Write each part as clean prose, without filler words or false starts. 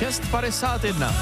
6:51.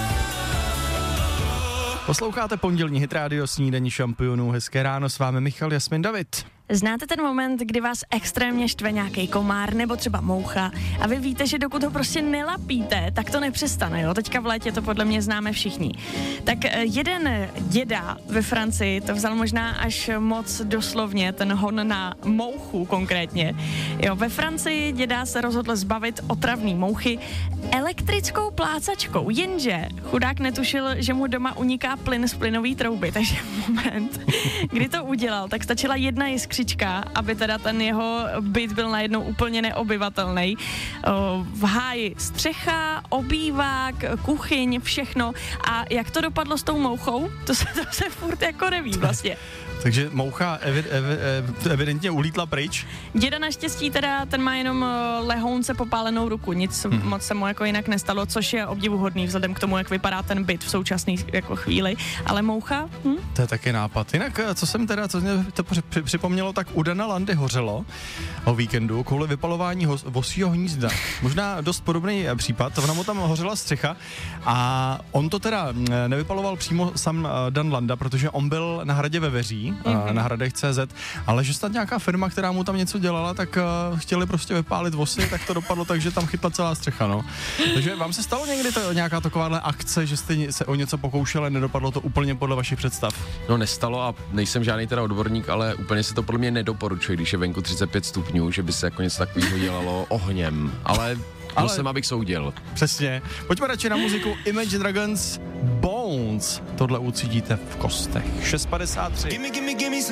Posloucháte pondělní Hit Radio, snídaní šampionů. Hezké ráno, s vámi Michal, Jasmin, David. Znáte ten moment, kdy vás extrémně štve nějaký komár nebo třeba moucha a vy víte, že dokud ho prostě nelapíte, tak to nepřestane, jo? Teďka v létě to podle mě známe všichni. Tak jeden děda ve Francii to vzal možná až moc doslovně, ten hon na mouchu konkrétně. Jo, ve Francii děda se rozhodl zbavit otravný mouchy elektrickou plácačkou, jenže chudák netušil, že mu doma uniká plyn z plynové trouby, takže moment, kdy to udělal, tak stačila jedna jiskřička, aby teda ten jeho byt byl najednou úplně neobyvatelný. V háji střecha, obývák, kuchyň, všechno. A jak to dopadlo s tou mouchou? To se furt jako neví vlastně. Takže moucha evidentně ulítla pryč. Děda naštěstí teda, ten má jenom lehounce popálenou ruku, nic moc se mu jako jinak nestalo, což je obdivuhodný vzhledem k tomu, jak vypadá ten byt v současné jako chvíli, ale moucha? To je taky nápad. Jinak, co mě to připomnělo, tak u Dana Landy hořelo o víkendu kvůli vypalování vosího hnízda. Možná dost podobný případ, ona mu tam hořela střecha a on to teda nevypaloval přímo sám Dan Landa, protože on byl na hradě ve Veří, na hradech CZ, ale že snad nějaká firma, která mu tam něco dělala, tak chtěli prostě vypálit vosy, tak to dopadlo tak, že tam chytla celá střecha, no. Takže vám se stalo někdy nějaká takováhle akce, že jste se o něco pokoušeli, nedopadlo to úplně podle vašich představ? No nestalo a nejsem žádný teda odborník, ale úplně se to podle mě nedoporučuje, když je venku 35 stupňů, že by se jako něco takového dělalo ohněm, ale musím, abych soudil. Přesně. Pojďme radši na muziku Imagine Dragons Bones. Tohle ucítíte v kostech. 6:53.